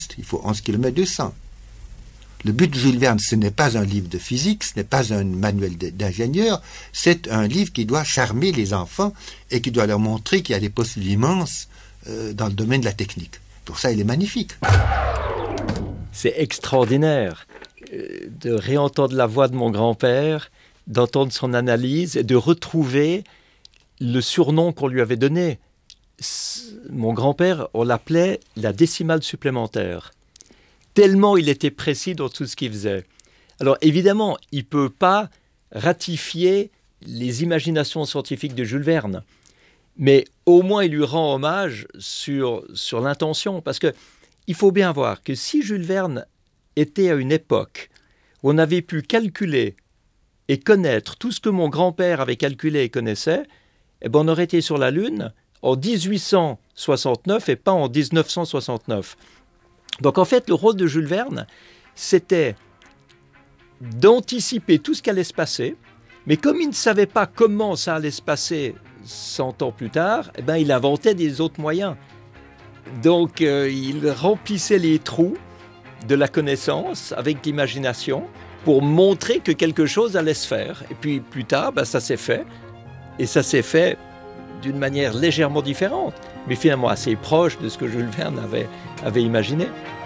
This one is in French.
Il faut 11 km 200. Le but de Jules Verne, ce n'est pas un livre de physique, ce n'est pas un manuel d'ingénieur, c'est un livre qui doit charmer les enfants et qui doit leur montrer qu'il y a des possibilités immenses dans le domaine de la technique. Pour ça, il est magnifique. C'est extraordinaire de réentendre la voix de mon grand-père, d'entendre son analyse et de retrouver le surnom qu'on lui avait donné. Mon grand-père, on l'appelait la décimale supplémentaire. Tellement il était précis dans tout ce qu'il faisait. Alors évidemment, il ne peut pas ratifier les imaginations scientifiques de Jules Verne, mais au moins il lui rend hommage sur l'intention, parce qu'il faut bien voir que si Jules Verne était à une époque où on avait pu calculer et connaître tout ce que mon grand-père avait calculé et connaissait, eh ben on aurait été sur la Lune en 1869 et pas en 1969. Donc en fait, le rôle de Jules Verne, c'était d'anticiper tout ce qui allait se passer, mais comme il ne savait pas comment ça allait se passer 100 ans plus tard, eh ben, il inventait des autres moyens. Donc il remplissait les trous de la connaissance avec l'imagination pour montrer que quelque chose allait se faire. Et puis plus tard, ben, ça s'est fait. Et ça s'est fait d'une manière légèrement différente, mais finalement assez proche de ce que Jules Verne avait imaginé.